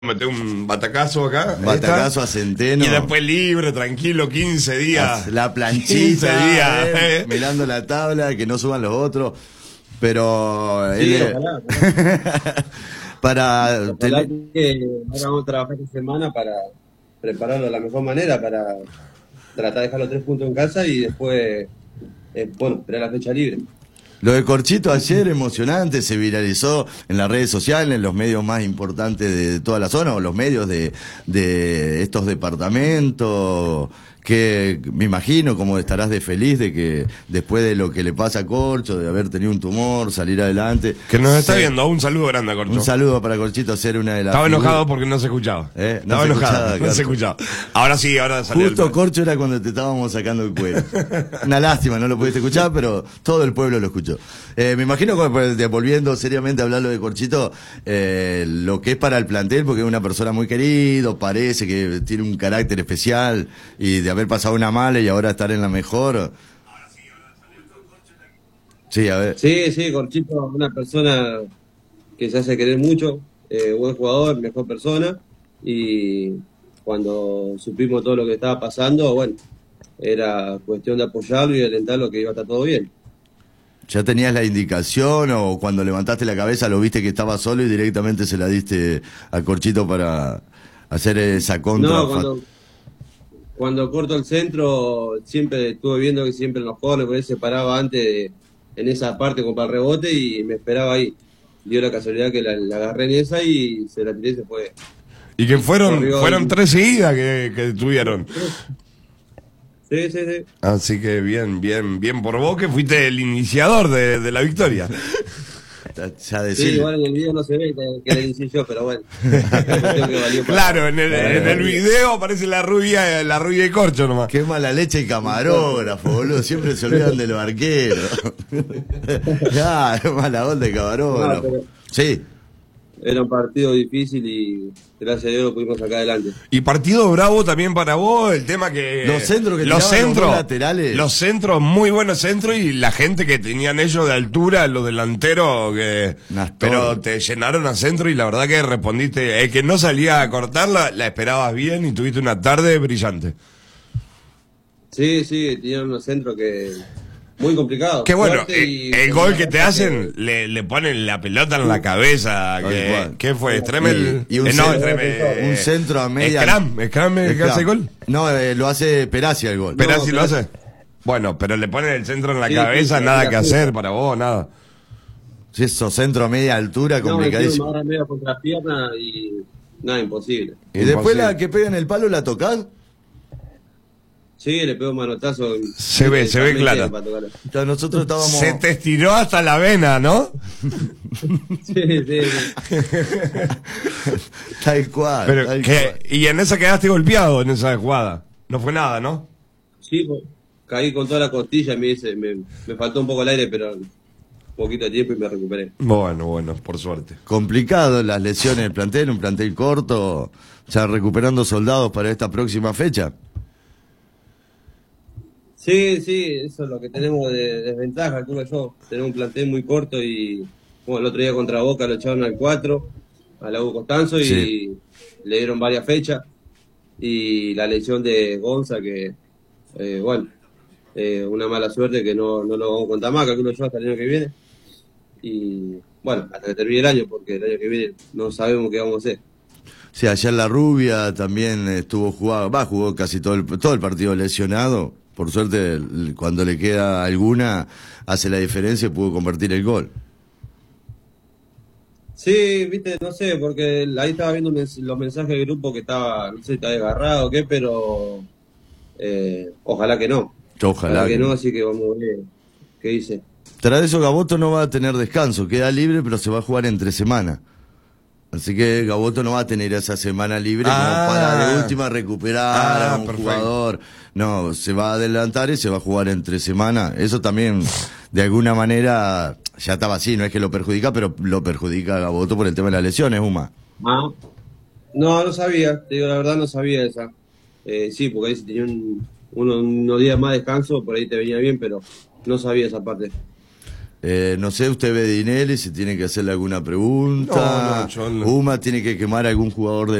Meté un batacazo acá. Batacazo a Centeno. Y después libre, tranquilo, 15 días. La planchita. 15 días. Mirando la tabla, que no suban los otros. Pero. Sí, ojalá. Ojalá que vamos a trabajar esta semana para prepararlo de la mejor manera, para tratar de dejar los 3 puntos en casa y después, esperar la fecha libre. Lo de Corchito ayer, emocionante, se viralizó en las redes sociales, en los medios más importantes de toda la zona, o los medios de estos departamentos, que me imagino cómo estarás de feliz de que después de lo que le pasa a Corcho, de haber tenido un tumor, salir adelante. Que nos está viendo, un saludo grande a Corcho. Un saludo para Corchito, ser una de las... Estaba enojado porque no se escuchaba. Estaba enojado, no se escuchaba. Ahora sí, ahora salió. Justo Corcho era cuando te estábamos sacando el cuero. Una lástima, no lo pudiste escuchar, pero todo el pueblo lo escuchó. Me imagino, volviendo seriamente a hablar lo de Corchito, lo que es para el plantel, porque es una persona muy querido, parece que tiene un carácter especial, y de haber pasado una mala y ahora estar en la mejor. Sí, a ver. Sí, Corchito es una persona que se hace querer mucho, buen jugador, mejor persona, y cuando supimos todo lo que estaba pasando, era cuestión de apoyarlo y alentarlo que iba a estar todo bien. ¿Ya tenías la indicación o cuando levantaste la cabeza lo viste que estaba solo y directamente se la diste a Corchito para hacer esa contra? No, cuando corto el centro, siempre estuve viendo que siempre en los corners, porque él se paraba antes en esa parte como para el rebote y me esperaba ahí. Dio la casualidad que la agarré en esa y se la tiré y se fue. Y que fueron 3 seguidas que tuvieron. Sí. Así que bien por vos, que fuiste el iniciador de la victoria. Sí, igual en el video no se ve que le inicié yo, pero bueno. Claro, en el video aparece la rubia y Corcho nomás. Qué mala leche y camarógrafo, boludo. Siempre se olvidan de los arqueros. Qué mala onda de camarógrafo. Sí. Era un partido difícil y gracias a Dios lo pudimos sacar adelante. Y partido bravo también para vos, el tema que... Los centros laterales. Los centros, muy buenos centros, y la gente que tenían ellos de altura, los delanteros, pero te llenaron a centro y la verdad que respondiste. El que no salía a cortarla, la esperabas bien y tuviste una tarde brillante. Sí, tenían unos centros que... muy complicado. Qué bueno, el gol que te hacen, le ponen la pelota en la cabeza. ¿Qué fue? ¿Tremel? Un centro a media. ¿Scrum que hace el gol? No, lo hace Perazzi el gol. ¿Perazzi lo hace? Bueno, pero le ponen el centro en la cabeza, nada que hacer para vos, nada. Sí, eso, centro a media altura, complicadísimo. Ahora medio contra pierna y nada, imposible. ¿Y después la que pega en el palo la tocás? Sí, le pegó un manotazo. Se ve clara. Nosotros estábamos... Se te estiró hasta la vena, ¿no? Sí. Tal cual. Y en esa quedaste golpeado, en esa jugada. No fue nada, ¿no? Sí, caí con toda la costilla, me faltó un poco el aire, pero un poquito de tiempo y me recuperé. Bueno, por suerte. Complicado las lesiones del plantel, un plantel corto, ya recuperando soldados para esta próxima fecha. Sí, eso es lo que tenemos de desventaja, creo yo. Tenemos un plantel muy corto y el otro día contra Boca lo echaron al 4, a la Hugo Costanzo, y le dieron varias fechas. Y la lesión de Gonza, que, una mala suerte que no lo vamos a contar más, calculo yo, hasta el año que viene. Y hasta que termine el año, porque el año que viene no sabemos qué vamos a hacer. Sí, ayer la rubia también jugó casi todo el partido lesionado. Por suerte, cuando le queda alguna, hace la diferencia y pudo convertir el gol. Sí, viste, no sé, porque ahí estaba viendo los mensajes del grupo que estaba, no sé si está desgarrado o qué, pero ojalá que no. Ojalá que no, así que vamos a ver qué dice. Tras eso, Gaboto no va a tener descanso, queda libre, pero se va a jugar entre semana. Así que Gaboto no va a tener esa semana libre como para de última recuperar a un jugador. No, se va a adelantar y se va a jugar entre semana. Eso también, de alguna manera, ya estaba así, no es que lo perjudica, pero lo perjudica a Gaboto por el tema de las lesiones, Uma. No sabía, te digo la verdad, no sabía esa. Sí, porque ahí si tenía unos días más de descanso, por ahí te venía bien, pero no sabía esa parte. No sé, usted ve Dinelli, si tiene que hacerle alguna pregunta. No, yo no. Uma tiene que quemar a algún jugador de